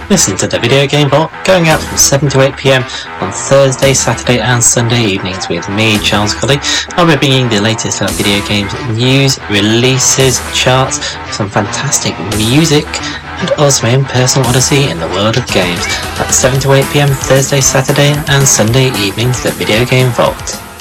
Listen to the Video Game Vault going out from 7 to 8 PM on Thursday, Saturday and Sunday evenings with me, Charles Colley. I'll be bringing the latest on video games news, releases, charts, some fantastic music and also my own personal odyssey in the world of games. That's 7 to 8 PM Thursday, Saturday and Sunday evenings, the Video Game Vault.